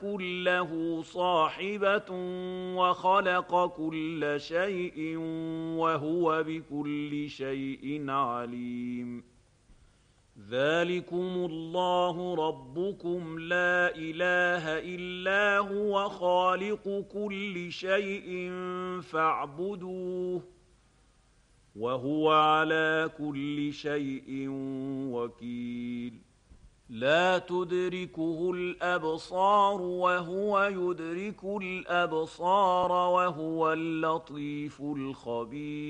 تكن له صاحبة وخلق كل شيء وهو بكل شيء عليم. ذلكم الله ربكم لا إله إلا هو خالق كل شيء فاعبدوه وهو على كل شيء وكيل. لا تدركه الأبصار وهو يدرك الأبصار وهو اللطيف الخبير.